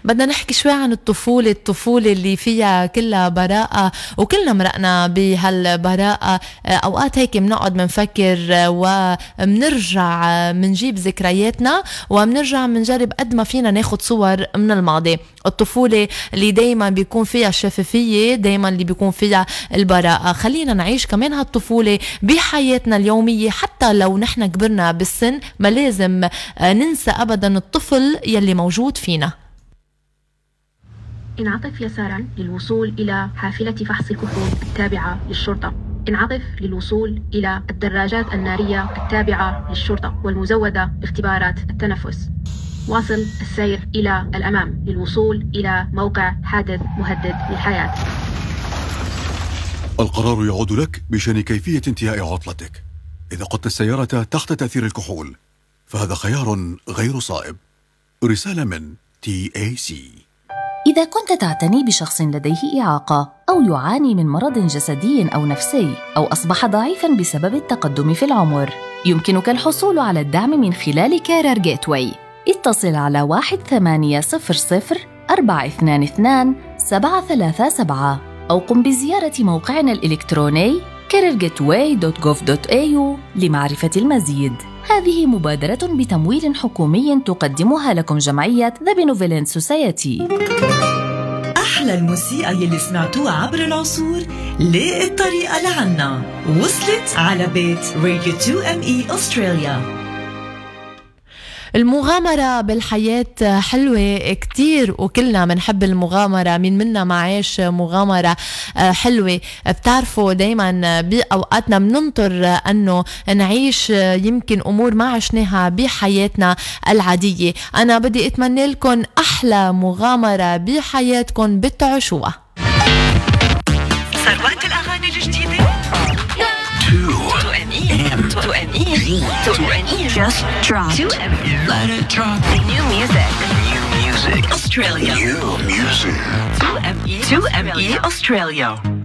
بدنا نحكي شوي عن الطفولة اللي فيها كلها براءة، وكلنا مرقنا بهالبراءة. أوقات هيك بنقعد منفكر ومنرجع منجيب ذكرياتنا ومنرجع منجرب قد ما فينا ناخد صور من الماضي. الطفولة اللي دايما بيكون فيها الشفافية، دايما اللي بيكون فيها البراءة. خلينا نعيش كمان هالطفولة بحياتنا اليومية، حتى لو نحن كبرنا بالسن ما لازم ننسى أبدا الطفل يلي موجود فينا. انعطف يسارا للوصول إلى حافلة فحص الكحول التابعة للشرطة. انعطف للوصول إلى الدراجات النارية التابعة للشرطة والمزودة باختبارات التنفس. واصل السير إلى الأمام للوصول إلى موقع حادث مهدد للحياة. القرار يعود لك بشأن كيفية انتهاء عطلتك. إذا قدت السيارة تحت تأثير الكحول فهذا خيار غير صائب. رسالة من TAC. إذا كنت تعتني بشخص لديه إعاقة أو يعاني من مرض جسدي أو نفسي أو أصبح ضعيفاً بسبب التقدم في العمر، يمكنك الحصول على الدعم من خلال كارير جيتواي. اتصل على 1-800-422-737 أو قم بزيارة موقعنا الإلكتروني careergateway.gov.au لمعرفة المزيد. هذه مبادرة بتمويل حكومي تقدمها لكم جمعية The Benevolent Society. أحلى الموسيقى يلي سمعتوها عبر العصور ليه الطريقة لعنا وصلت على بيت راديو 2ME أستراليا. المغامرة بالحياة حلوة كتير وكلنا منحب المغامرة. منا معاش مغامرة حلوة. بتعرفوا دايما بأوقاتنا مننطر أنه نعيش يمكن أمور ما عشناها بحياتنا العادية. أنا بدي أتمنى لكم أحلى مغامرة بحياتكم بتعيشوها. صار وقت الأغاني الجديدة. 2ME just dropped. 2ME let it drop. New music Australia. New music 2ME Australia.